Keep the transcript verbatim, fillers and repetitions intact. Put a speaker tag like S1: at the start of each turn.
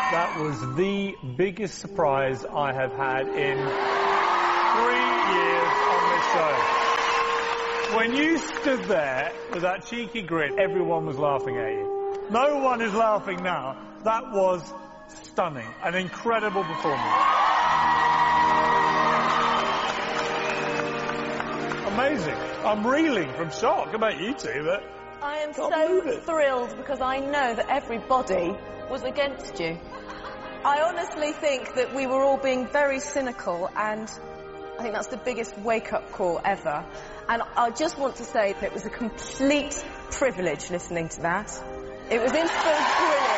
S1: That was the biggest surprise I have had in three years on this show. When you stood there with that cheeky grin, everyone was laughing at you. No one is laughing now. That was stunning. An incredible performance. Amazing. I'm reeling from shock. How about you two? But
S2: I am so thrilled because I know that everybody was against you. I honestly think that we were all being very cynical, and I think that's the biggest wake-up call ever. And I just want to say that it was a complete privilege listening to that. It was instant brilliant.